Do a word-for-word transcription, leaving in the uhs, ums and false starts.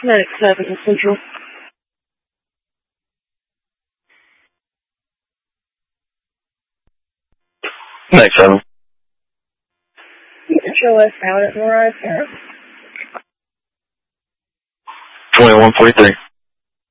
Medic seven Central. Medic seven. Show us out at Mirage. twenty-one forty-three.